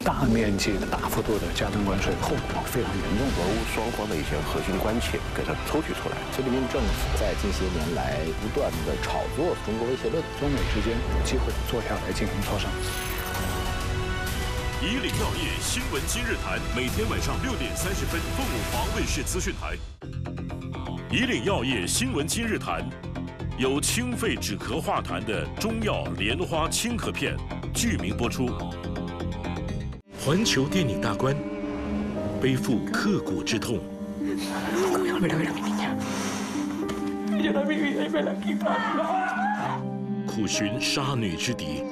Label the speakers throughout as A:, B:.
A: 大面积的、大幅度的加征关税，后果非常严重。
B: 俄乌双方的一些核心关切给它抽取出来。
C: 菲律宾政府在近些年来不断的炒作中国威胁论，
A: 中美之间有机会坐下来进行磋商。
D: 以岭药业新闻今日谈，每天晚上6点30分，凤舞华卫视资讯台。以岭药业新闻今日谈，由清肺止咳化痰的中药莲花清咳片剧名播出。环球电影大观，背负刻骨之痛。苦寻杀女之敌。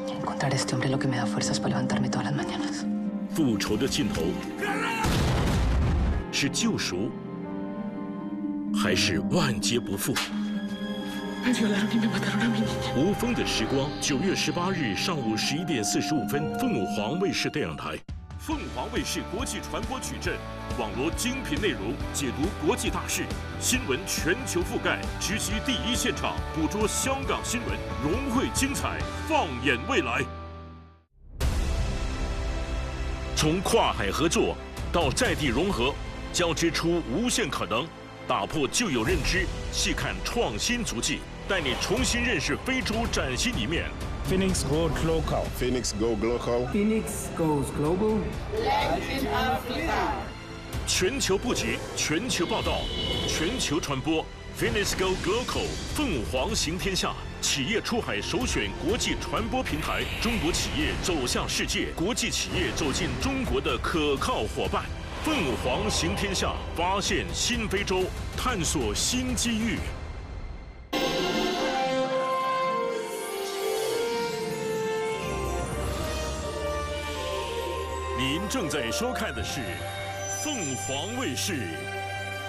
D: 复仇的尽头，是救赎，还是万劫不复？无风的时光，9月18日上午11点45分，凤舞华卫视电影台。凤凰卫视国际传播矩阵，网罗精品内容，解读国际大事，新闻全球覆盖，直击第一现场，捕捉香港新闻，融汇精彩，放眼未来。从跨海合作到在地融合，交织出无限可能，打破旧有认知，细看创新足迹，带你重新认识非洲崭新一面。
E: Phoenix goes local.
F: Phoenix go local.
G: Phoenix goes global.
H: Latin Africa.
D: 全球布局，全球报道，全球传播。Phoenix go local， 凤舞凰行天下，企业出海首选国际传播平台，中国企业走向世界，国际企业走进中国的可靠伙伴。凤舞凰行天下，发现新非洲，探索新机遇。您正在收看的是凤凰卫视